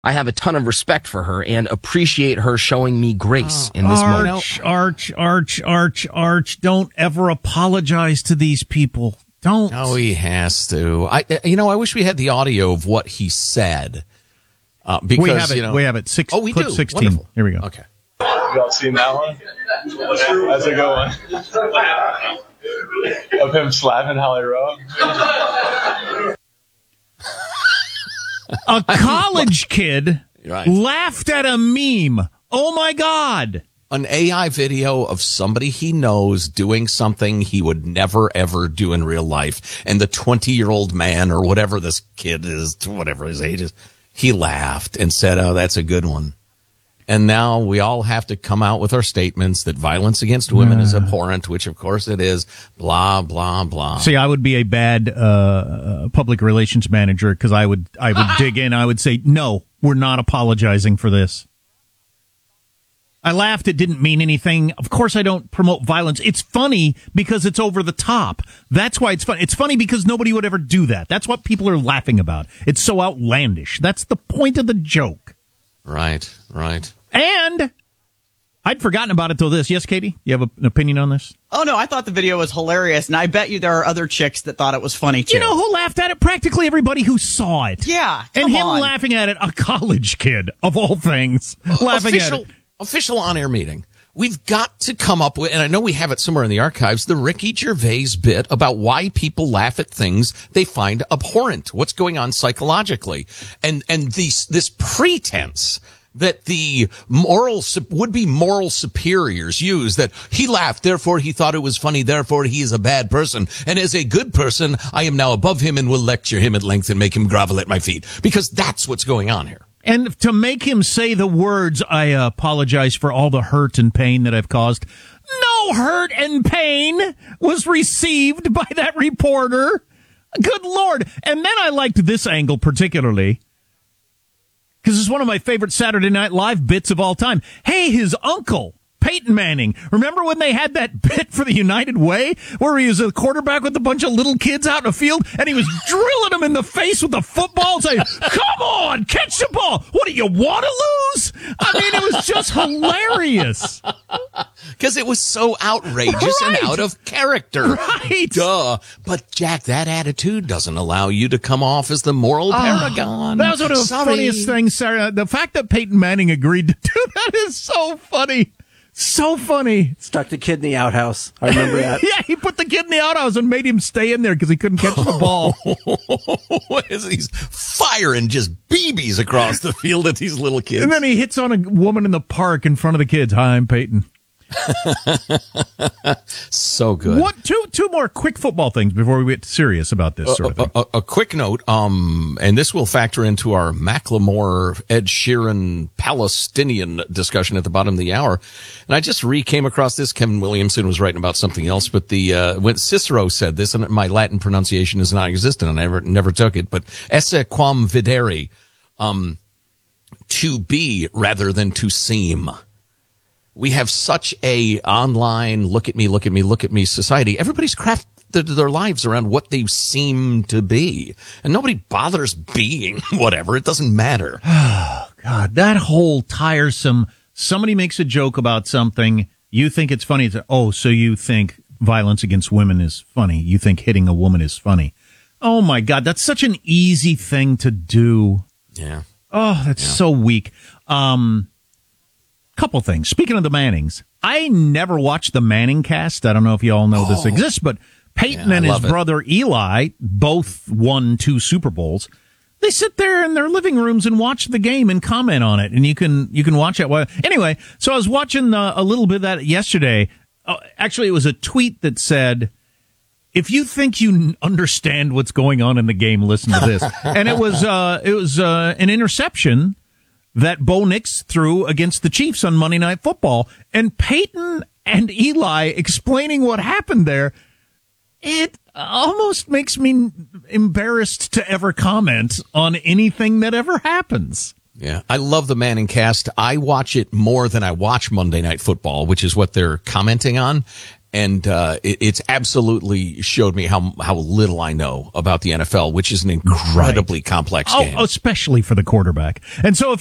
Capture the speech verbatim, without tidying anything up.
I have a ton of respect for her and appreciate her showing me grace in this Arch, moment. Arch, Arch, Arch, Arch, don't ever apologize to these people. Don't. No, he has to. I, you know, I wish we had the audio of what he said. Uh, because, we have it. You know, we have it. Six, oh, we clip do. sixteen. Wonderful. Here we go. Okay. Y'all seen that one? How's it going? Of him slapping Holly Rowe? A college kid Right. laughed at a meme. Oh, my God. An A I video of somebody he knows doing something he would never, ever do in real life. And the twenty-year-old man or whatever this kid is, whatever his age is, he laughed and said, oh, that's a good one. And now we all have to come out with our statements that violence against women uh. is abhorrent, which, of course, it is. Blah, blah, blah. See, I would be a bad uh, public relations manager because I would, I would dig in. I would say, no, we're not apologizing for this. I laughed. It didn't mean anything. Of course, I don't promote violence. It's funny because it's over the top. That's why it's funny. It's funny because nobody would ever do that. That's what people are laughing about. It's so outlandish. That's the point of the joke. Right, right. And I'd forgotten about it till this. Yes, Katie? You have a, an opinion on this? Oh, no, I thought the video was hilarious, and I bet you there are other chicks that thought it was funny, too. You know who laughed at it? Practically everybody who saw it. Yeah, And come him on. laughing at it, a college kid, of all things, laughing official, at it. Official on-air meeting. We've got to come up with, and I know we have it somewhere in the archives, the Ricky Gervais bit about why people laugh at things they find abhorrent. What's going on psychologically. And, and these, this pretense that the moral, would-be moral superiors use, that he laughed, therefore he thought it was funny, therefore he is a bad person. And as a good person, I am now above him and will lecture him at length and make him grovel at my feet. Because that's what's going on here. And to make him say the words, I apologize for all the hurt and pain that I've caused. No hurt and pain was received by that reporter. Good Lord. And then I liked this angle particularly, because it's one of my favorite Saturday Night Live bits of all time. Hey, his uncle, Peyton Manning. Remember when they had that bit for the United Way where he was a quarterback with a bunch of little kids out in the field and he was drilling them in the face with a football saying, come on, catch the ball. What do you want to lose? I mean, it was just hilarious. Because it was so outrageous Right. and out of character. Right. Duh. But, Jack, that attitude doesn't allow you to come off as the moral paragon. That was one of the Sorry. funniest things, Sarah. The fact that Peyton Manning agreed to do that is so funny. So funny. Stuck the kid in the outhouse. I remember that. Yeah, he put the kid in the outhouse and made him stay in there because he couldn't catch the ball. What is he's firing just B Bs across the field at these little kids. And then he hits on a woman in the park in front of the kids. Hi, I'm Peyton. So good. What two two more quick football things before we get serious about this sort of A, thing. a, a quick note, um, and this will factor into our Macklemore, Ed Sheeran, Palestinian discussion at the bottom of the hour. And I just re came across this. Kevin Williamson was writing about something else, but the uh, when Cicero said this, and my Latin pronunciation is non-existent, and I never never took it, but esse quam videri, um, to be rather than to seem. We have such a online look at me, look at me, look at me society. Everybody's crafted their lives around what they seem to be. And nobody bothers being whatever. It doesn't matter. God, that whole tiresome, somebody makes a joke about something, you think it's funny. It's, oh, so you think violence against women is funny. You think hitting a woman is funny. Oh, my God, that's such an easy thing to do. Yeah. Oh, that's Yeah. so weak. Um... Couple things. Speaking of the Mannings, I never watched the Manning cast. I don't know if you all know this Oh. exists, but Peyton Yeah, I and his love it. brother Eli both won two Super Bowls. They sit there in their living rooms and watch the game and comment on it, and you can you can watch it. While, anyway, so I was watching uh, a little bit of that yesterday. Uh, actually, it was a tweet that said, if you think you understand what's going on in the game, listen to this. And it was uh, it was uh, an interception that Bo Nix threw against the Chiefs on Monday Night Football, and Peyton and Eli explaining what happened there. It almost makes me embarrassed to ever comment on anything that ever happens. Yeah. I love the Manning cast. I watch it more than I watch Monday Night Football, which is what they're commenting on. And uh, it, it's absolutely showed me how how little I know about the N F L, which is an incredibly complex Oh, game. especially for the quarterback. And so if